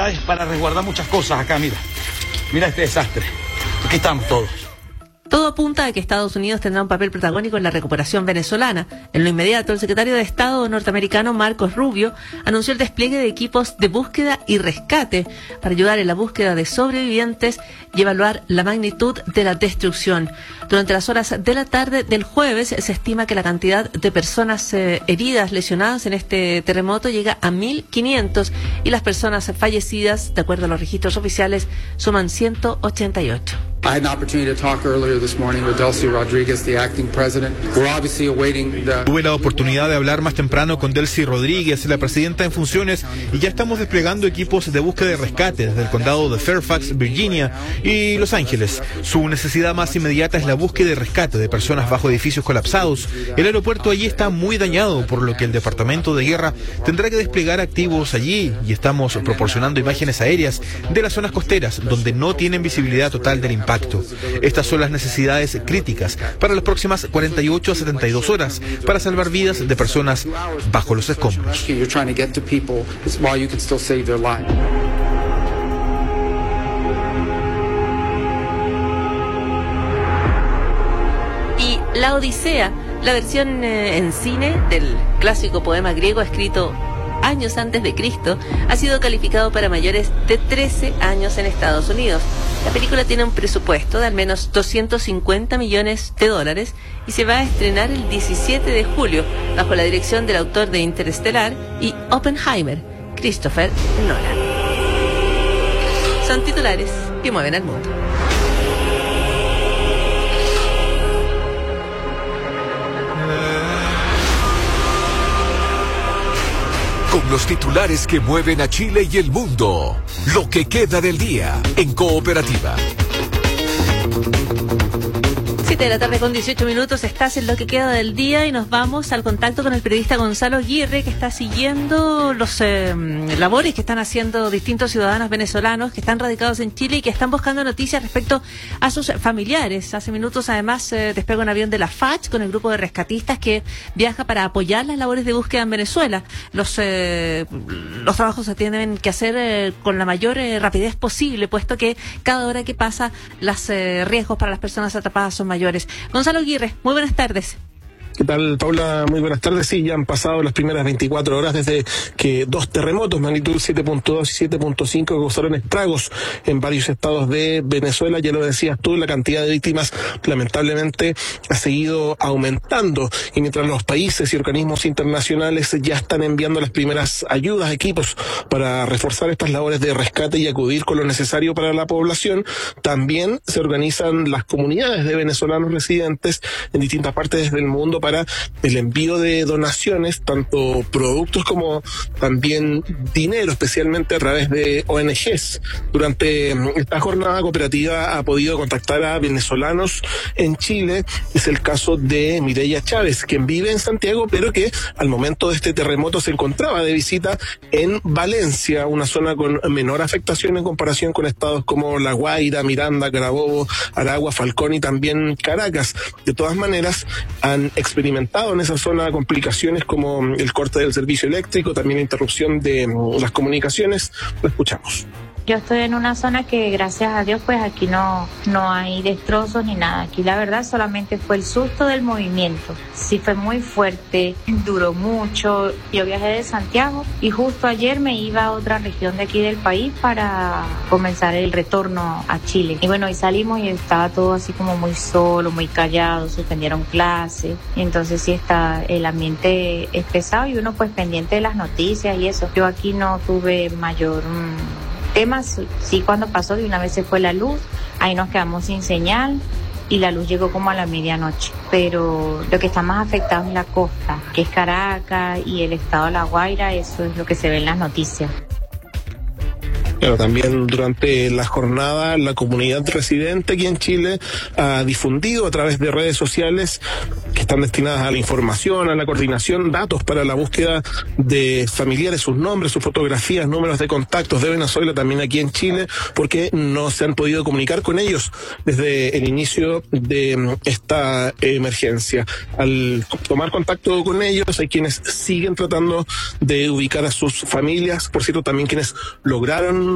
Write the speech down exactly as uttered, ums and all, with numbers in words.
autoridades para resguardar muchas cosas acá, mira. Mira este desastre. Aquí estamos todos. Todo apunta a que Estados Unidos tendrá un papel protagónico en la recuperación venezolana. En lo inmediato, el secretario de Estado norteamericano Marcos Rubio anunció el despliegue de equipos de búsqueda y rescate para ayudar en la búsqueda de sobrevivientes y evaluar la magnitud de la destrucción. Durante las horas de la tarde del jueves se estima que la cantidad de personas eh, heridas, lesionadas en este terremoto llega a mil quinientos y las personas fallecidas, de acuerdo a los registros oficiales, suman ciento ochenta y ocho. I had an opportunity to talk earlier this morning with Delcy Rodríguez, the acting president. We're obviously awaiting the... Tuve la oportunidad de hablar más temprano con Delcy Rodríguez, la presidenta en funciones, y ya estamos desplegando equipos de búsqueda y rescate desde el condado de Fairfax, Virginia y Los Ángeles. Su necesidad más inmediata es la búsqueda y rescate de personas bajo edificios colapsados. El aeropuerto allí está muy dañado, por lo que el Departamento de Guerra tendrá que desplegar activos allí, y estamos proporcionando imágenes aéreas de las zonas costeras donde no tienen visibilidad total del impacto. Estas son las necesidades críticas para las próximas cuarenta y ocho a setenta y dos horas para salvar vidas de personas bajo los escombros. Y La Odisea, la versión eh, en cine del clásico poema griego escrito años antes de Cristo, ha sido calificado para mayores de trece años en Estados Unidos. La película tiene un presupuesto de al menos doscientos cincuenta millones de dólares y se va a estrenar el diecisiete de julio bajo la dirección del autor de Interestelar y Oppenheimer, Christopher Nolan. Son titulares que mueven al mundo. Con los titulares que mueven a Chile y el mundo. Lo que queda del día en Cooperativa. siete de la tarde con dieciocho minutos, estás en Lo que queda del día y nos vamos al contacto con el periodista Gonzalo Aguirre, que está siguiendo los eh, labores que están haciendo distintos ciudadanos venezolanos que están radicados en Chile y que están buscando noticias respecto a sus familiares. Hace minutos además eh, despega un avión de la F A C H con el grupo de rescatistas que viaja para apoyar las labores de búsqueda en Venezuela. Los, eh, los trabajos se tienen que hacer eh, con la mayor eh, rapidez posible, puesto que cada hora que pasa los eh, riesgos para las personas atrapadas son mayores. Gonzalo Aguirre, muy buenas tardes. ¿Qué tal, Paula? Muy buenas tardes. Sí, ya han pasado las primeras veinticuatro horas desde que dos terremotos, magnitud siete punto dos y siete punto cinco, causaron estragos en varios estados de Venezuela. Ya lo decías tú, la cantidad de víctimas lamentablemente ha seguido aumentando. Y mientras los países y organismos internacionales ya están enviando las primeras ayudas, equipos para reforzar estas labores de rescate y acudir con lo necesario para la población, también se organizan las comunidades de venezolanos residentes en distintas partes del mundo para el envío de donaciones, tanto productos como también dinero, especialmente a través de O N Ges. Durante esta jornada cooperativa ha podido contactar a venezolanos en Chile. Es el caso de Mireya Chávez, quien vive en Santiago, pero que al momento de este terremoto se encontraba de visita en Valencia, una zona con menor afectación en comparación con estados como La Guaira, Miranda, Carabobo, Aragua, Falcón y también Caracas. De todas maneras, han experimentado en esa zona complicaciones como el corte del servicio eléctrico, también interrupción de las comunicaciones. Lo escuchamos. Yo estoy en una zona que, gracias a Dios, pues aquí no, no hay destrozos ni nada. Aquí la verdad solamente fue el susto del movimiento. Sí fue muy fuerte, duró mucho. Yo viajé de Santiago y justo ayer me iba a otra región de aquí del país para comenzar el retorno a Chile. Y bueno, y salimos y estaba todo así como muy solo, muy callado, suspendieron clases. Y entonces sí está, el ambiente es pesado y uno pues pendiente de las noticias y eso. Yo aquí no tuve mayor... Mmm, temas, sí, cuando pasó de una vez se fue la luz, ahí nos quedamos sin señal y la luz llegó como a la medianoche, pero lo que está más afectado es la costa, que es Caracas y el estado de La Guaira, eso es lo que se ve en las noticias. Pero también durante la jornada la comunidad residente aquí en Chile ha difundido a través de redes sociales que están destinadas a la información, a la coordinación, datos para la búsqueda de familiares, sus nombres, sus fotografías, números de contactos de Venezuela también aquí en Chile, porque no se han podido comunicar con ellos desde el inicio de esta emergencia. Al tomar contacto con ellos hay quienes siguen tratando de ubicar a sus familias, por cierto también quienes lograron